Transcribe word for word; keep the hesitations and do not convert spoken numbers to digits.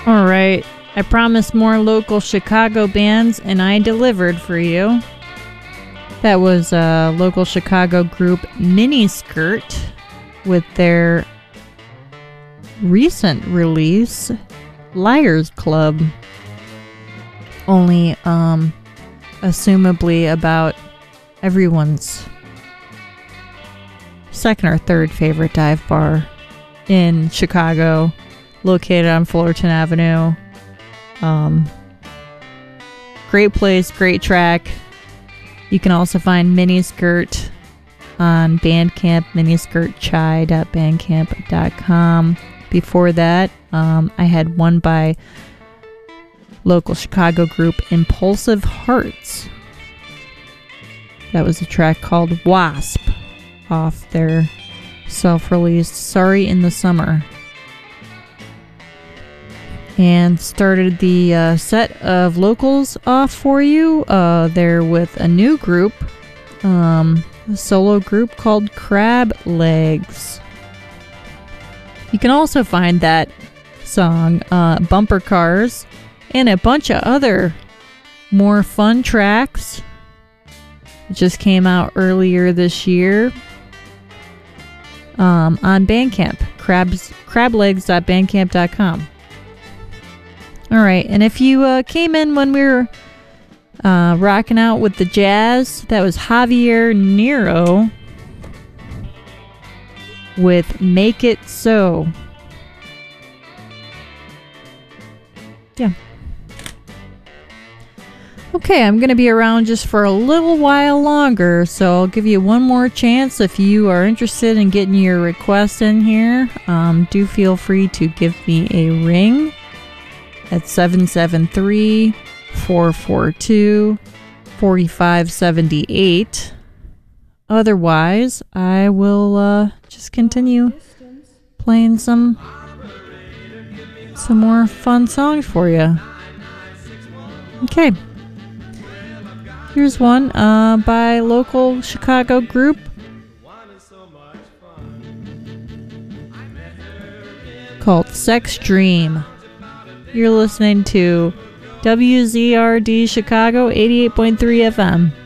All right. I promised more local Chicago bands, and I delivered for you. That was a local Chicago group, Miniskirt, with their recent release, Liars Club. Only, um, assumably about everyone's second or third favorite dive bar in Chicago, located on Fullerton Avenue. Um, great place, great track. You can also find Miniskirt on Bandcamp, miniskirt chai dot bandcamp dot com. Before that, um, I had one by local Chicago group Impulsive Hearts. That was a track called Wasp off their self-released Sorry in the Summer. And started the uh, set of locals off for you. Uh, they're with a new group, um, a solo group called Crab Legs. You can also find that song, uh, Bumper Cars, and a bunch of other more fun tracks. It just came out earlier this year um, on Bandcamp, crabs, crablegs dot bandcamp dot com. All right, and if you uh, came in when we were uh, rocking out with the jazz, that was Javier Nero with Make It So. Yeah. Okay, I'm going to be around just for a little while longer, so I'll give you one more chance. If you are interested in getting your request in here, um, do feel free to give me a ring at seven seven three, four four two, four five seven eight. Otherwise, I will uh, just continue playing some some more fun songs for you. Okay. Here's one uh, by local Chicago group called Sex Dream. You're listening to W Z R D Chicago eighty-eight point three F M.